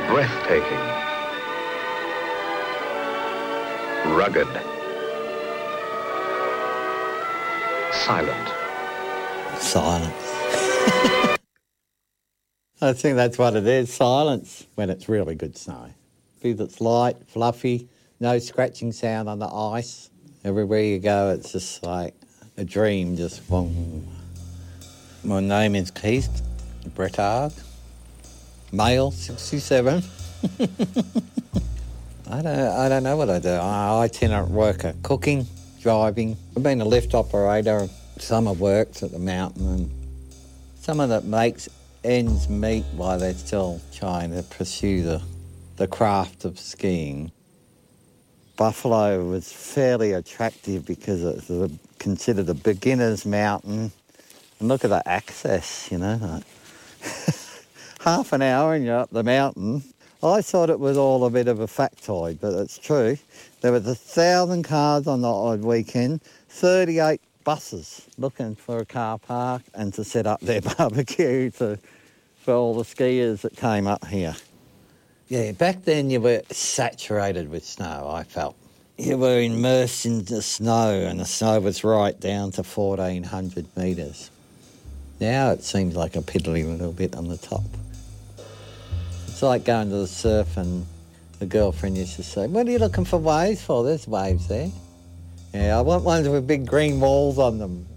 breathtaking, rugged, silent. Silence. I think that's what it is, silence, when it's really good snow. Because it's light, fluffy, no scratching sound on the ice. Everywhere you go, it's just like a dream, just boom. My name is Keith Brettard, male, 67. I don't know what I do. I'm an itinerant worker, cooking, driving. I've been a lift operator. Some have worked at the mountain, and someone that makes ends meet while they're still trying to pursue the craft of skiing. Buffalo was fairly attractive because it's considered a beginner's mountain. And look at the access, you know. Like half an hour and you're up the mountain. I thought it was all a bit of a factoid, but it's true. There was 1,000 cars on the odd weekend, 38 buses looking for a car park and to set up their barbecue for all the skiers that came up here. Yeah, back then you were saturated with snow, I felt. You were immersed in the snow, and the snow was right down to 1,400 metres. Now it seems like a piddly little bit on the top. It's like going to the surf and the girlfriend used to say, "What are you looking for waves for? There's waves there." Yeah, I want ones with big green walls on them.